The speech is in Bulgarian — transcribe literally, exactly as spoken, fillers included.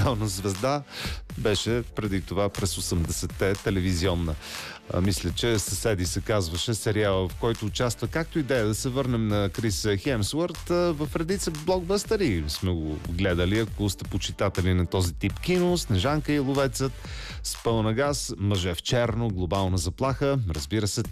глобална звезда, беше преди това през осемдесетте телевизионна. А, мисля, че Съседи се казваше сериала, в който участва, както и да е, да се върнем на Крис Хемсуърт, в редица блокбъстъри сме го гледали, ако сте почитатели на този тип кино. Снежанка и ловецът, С пълна газ, Мъже в черно, Глобална заплаха, разбира се,